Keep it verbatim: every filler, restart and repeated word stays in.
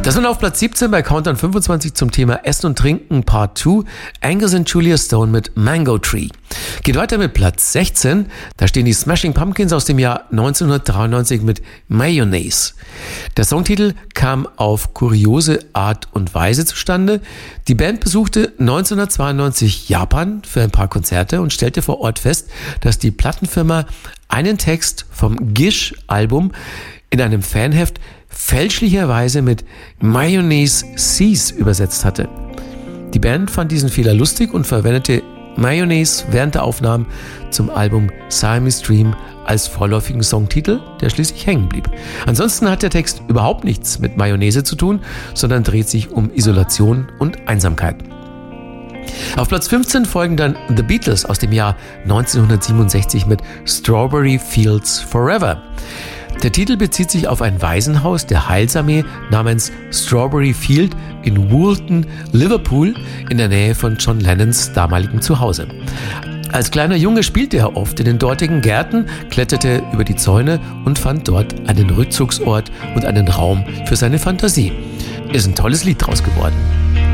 Das nun auf Platz siebzehn bei Countdown fünfundzwanzig zum Thema Essen und Trinken Part zwei, Angus und Julia Stone mit Mango Tree. Geht weiter mit Platz sechzehn, da stehen die Smashing Pumpkins aus dem Jahr neunzehnhundertdreiundneunzig mit Mayonnaise. Der Songtitel kam auf kuriose Art und Weise zustande. Die Band besuchte neunzehnhundertzweiundneunzig Japan für ein paar Konzerte und stellte vor Ort fest, dass die Plattenfirma einen Text vom Gish-Album in einem Fanheft fälschlicherweise mit Mayonnaise Seas übersetzt hatte. Die Band fand diesen Fehler lustig und verwendete Mayonnaise während der Aufnahmen zum Album Siamese Dream als vorläufigen Songtitel, der schließlich hängen blieb. Ansonsten hat der Text überhaupt nichts mit Mayonnaise zu tun, sondern dreht sich um Isolation und Einsamkeit. Auf Platz fünfzehn folgen dann The Beatles aus dem Jahr neunzehnhundertsiebenundsechzig mit Strawberry Fields Forever. Der Titel bezieht sich auf ein Waisenhaus der Heilsarmee namens Strawberry Field in Woolton, Liverpool, in der Nähe von John Lennons damaligem Zuhause. Als kleiner Junge spielte er oft in den dortigen Gärten, kletterte über die Zäune und fand dort einen Rückzugsort und einen Raum für seine Fantasie. Ist ein tolles Lied draus geworden.